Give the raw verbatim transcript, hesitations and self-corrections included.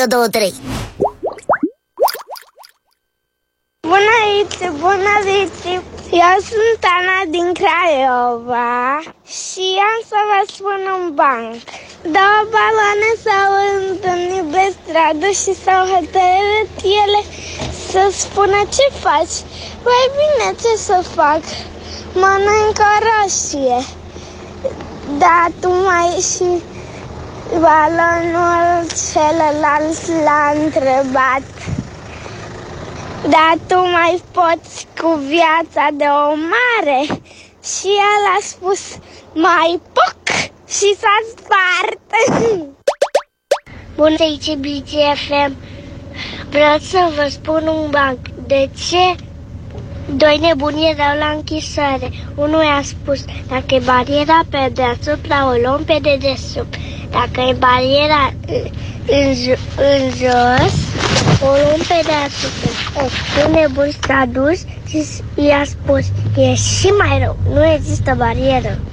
unu, doi, trei. Bună, Iți, bună, Vici! Eu sunt Ana din Craiova și am să vă spun un banc. Două baloane s-au întâlnit pe stradă și s-au hotărât ele să spună ce faci. Păi bine, ce să fac? Mănânc o roșie. Dar tu mai și balonul celălalt l-a întrebat: dar tu mai poți cu viața de o mare? Și el a spus: mai poc, și s-a spart. Bună, aici B G F M. Vreau să vă spun un banc. De ce doi nebuni erau la închisoare? Unul i-a spus: dacă e bariera pe deasupra, o luăm pe dedesubt. Dacă e bariera în, în jos, o luăm pe deasupra. Un nebun s-a dus și i-a spus: e și mai rău, nu există barieră.